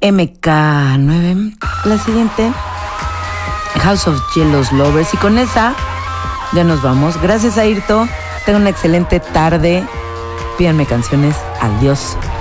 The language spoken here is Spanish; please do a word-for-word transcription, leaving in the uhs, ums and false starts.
M K nueve. La siguiente, House of Jealous Lovers. Y con esa ya nos vamos. Gracias, Airto. Tengan una excelente tarde. Pídanme canciones. Adiós.